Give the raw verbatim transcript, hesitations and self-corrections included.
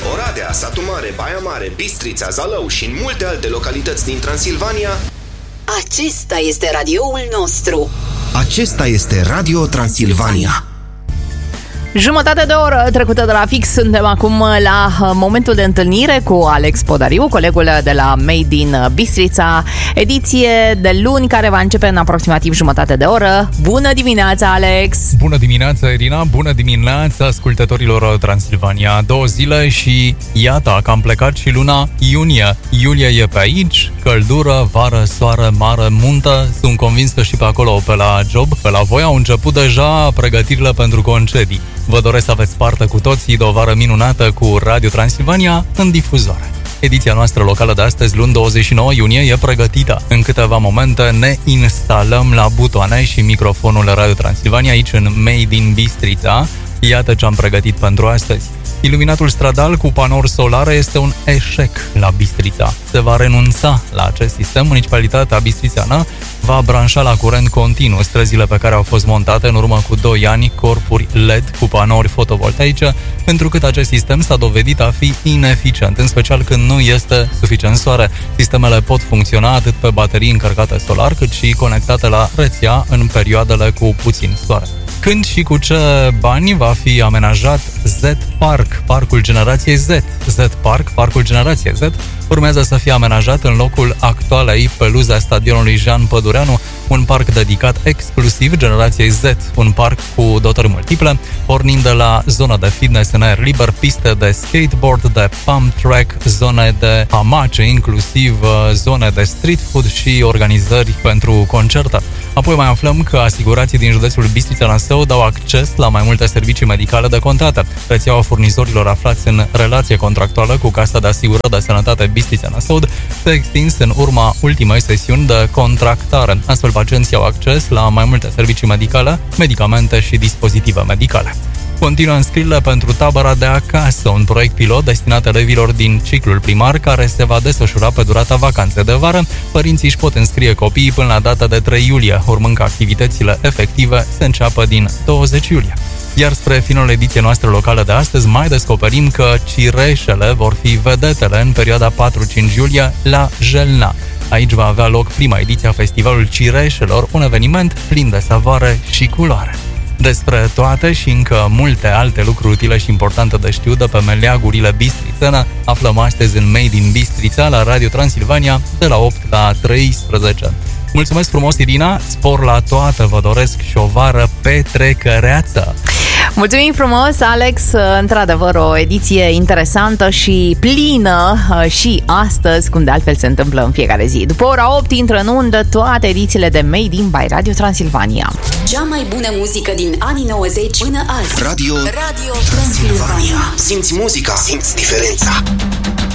Oradea, Satu Mare, Baia Mare, Bistrița, Zalău și în multe alte localități din Transilvania. Acesta este radioul nostru. Acesta este Radio Transilvania. Jumătate de oră trecută de la fix, suntem acum la momentul de întâlnire cu Alex Podariu, colegul de la Made in Bistrița, ediție de luni care va începe în aproximativ jumătate de oră. Bună dimineața, Alex! Bună dimineața, Irina! Bună dimineața ascultătorilor Transilvania! Două zile și iată că am plecat și luna iunie. Iulie e pe aici, căldură, vară, soare, mare, muntă. Sunt convins că și pe acolo, pe la job, pe la voi, au început deja pregătirile pentru concedii. Vă doresc să aveți parte cu toții de o vară minunată cu Radio Transilvania în difuzoare. Ediția noastră locală de astăzi, luni douăzeci și nouă iunie, e pregătită. În câteva momente ne instalăm la butoane și microfonul Radio Transilvania aici în Made in Bistrița. Iată ce am pregătit pentru astăzi. Iluminatul stradal cu panouri solare este un eșec la Bistrița. Se va renunța la acest sistem. Municipalitatea bistrițeană va branșa la curent continuu străzile pe care au fost montate în urmă cu doi ani corpuri L E D cu panouri fotovoltaice, întrucât acest sistem s-a dovedit a fi ineficient, în special când nu este suficient soare. Sistemele pot funcționa atât pe baterii încărcate solar, cât și conectate la rețea în perioadele cu puțin soare. Când și cu ce bani va fi amenajat Z-Park, parcul generației Z? Z-Park, parcul generației Z, urmează să fie amenajat în locul actualei peluze a stadionului Jean Pădureanu, un parc dedicat exclusiv generației Z, un parc cu dotări multiple, pornind de la zona de fitness în aer liber, piste de skateboard, de pump track, zone de hamace, inclusiv zone de street food și organizări pentru concerte. Apoi mai aflăm că asigurații din județul Bistrița-Năsăud dau acces la mai multe servicii medicale decontate. Rețeaua furnizorilor aflați în relație contractuală cu Casa de Asigurări de Sănătate Bistrița-Năsăud s-a extins în urma ultimei sesiuni de contractare. Astfel, pacienții au acces la mai multe servicii medicale, medicamente și dispozitive medicale. Continuă înscrierile pentru tabăra de acasă, un proiect pilot destinat elevilor din ciclul primar care se va desfășura pe durata vacanței de vară. Părinții își pot înscrie copiii până la data de trei iulie, urmând ca activitățile efective să înceapă din douăzeci iulie. Iar spre finalul ediției noastre locale de astăzi mai descoperim că cireșele vor fi vedetele în perioada patru-cinci iulie la Jelna. Aici va avea loc prima ediție a Festivalul Cireșelor, un eveniment plin de savoare și culoare. Despre toate și încă multe alte lucruri utile și importante de știut de pe meleagurile bistrițene aflăm astăzi în Made in Bistrița la Radio Transilvania de la opt la treisprezece. Mulțumesc frumos, Irina, spor la toate, vă doresc și o vară petrecăreață! Mulțumim frumos, Alex, într-adevăr o ediție interesantă și plină și astăzi, cum de altfel se întâmplă în fiecare zi. După ora opt intră în undă toate edițiile de Made in by Radio Transilvania. Cea mai bună muzică din anii nouăzeci până azi. Radio, Radio Transilvania. Simți muzica, simți diferența.